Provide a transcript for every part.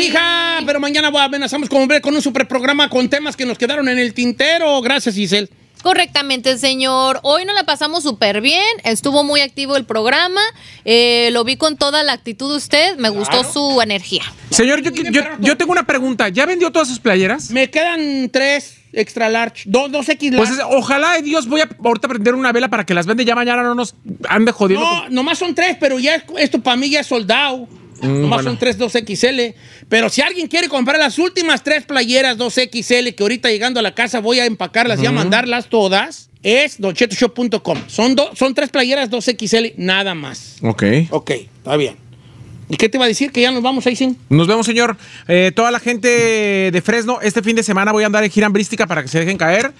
mija, pero mañana amenazamos con volver con un super programa con temas que nos quedaron en el tintero. Gracias, Giselle. Correctamente, señor. Hoy nos la pasamos súper bien. Estuvo muy activo el programa. Lo vi con toda la actitud de usted. Me gustó su energía. Señor, yo tengo una pregunta. ¿Ya vendió todas sus playeras? Me quedan 3 extra large, 2 XL large. Pues ojalá, Dios, voy a ahorita prender una vela para que las vende. Ya mañana no nos ande jodiendo. No, nomás son 3, pero ya esto para mí ya es soldado. Nomás son 3 2XL. Pero si alguien quiere comprar las últimas 3 playeras 2XL, que ahorita llegando a la casa voy a empacarlas y a mandarlas todas, es donchetoshow.com. Son 3 playeras 2XL, nada más. Ok, está bien. ¿Y qué te iba a decir? Que ya nos vamos ahí, sí. Nos vemos, señor. Toda la gente de Fresno, este fin de semana voy a andar en gira hambrística para que se dejen caer.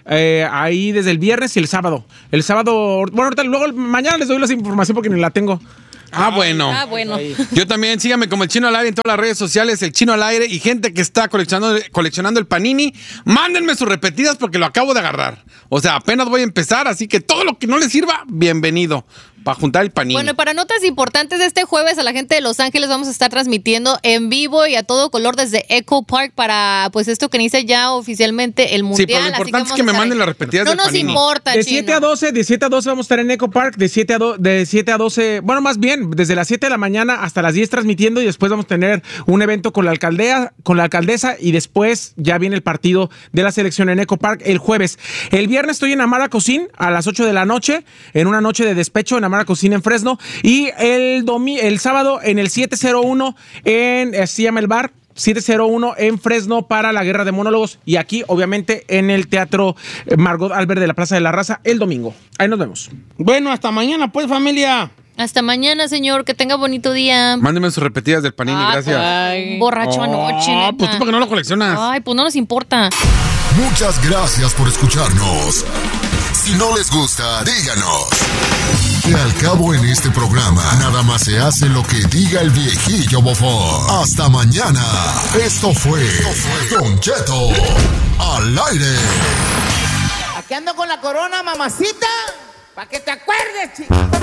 Ahí desde el viernes y el sábado. El sábado, bueno, ahorita, luego mañana les doy la información porque ni la tengo. Bueno. Yo también, síganme como el Chino al Aire en todas las redes sociales, el Chino al Aire, y gente que está coleccionando el Panini, mándenme sus repetidas porque lo acabo de agarrar. O sea, apenas voy a empezar, así que todo lo que no les sirva, bienvenido. Para juntar el Panini. Bueno, para notas importantes, este jueves a la gente de Los Ángeles vamos a estar transmitiendo en vivo y a todo color desde Echo Park para, pues, esto que inicia ya oficialmente el Mundial. Sí, pero lo importante es que me manden las repetidas del Panini. No nos importa, de 7 a 12 vamos a estar en Echo Park, de 7 a 12, bueno, más bien, desde las 7 de la mañana hasta las 10 transmitiendo, y después vamos a tener un evento con la alcaldesa, y después ya viene el partido de la selección en Echo Park el jueves. El viernes estoy en Amara Cocina a las 8 de la noche, en una noche de despecho en Amara Cocina en Fresno, y el sábado en el 701 se llama el bar 701 en Fresno para la Guerra de Monólogos, y aquí obviamente en el Teatro Margot Albert de la Plaza de la Raza el domingo. Ahí nos vemos. Bueno, hasta mañana pues, familia. Hasta mañana, señor, que tenga bonito día. Mándenme sus repetidas del Panini, gracias. Ay, borracho anoche, neta. Pues tú, ¿por qué no lo coleccionas? Ay, pues no nos importa. Muchas gracias por escucharnos. Si no les gusta, díganos. Que al cabo en este programa, nada más se hace lo que diga el viejillo bofón. Hasta mañana. Esto fue Don Cheto al aire. Aquí ando con la corona, mamacita, para que te acuerdes, chico.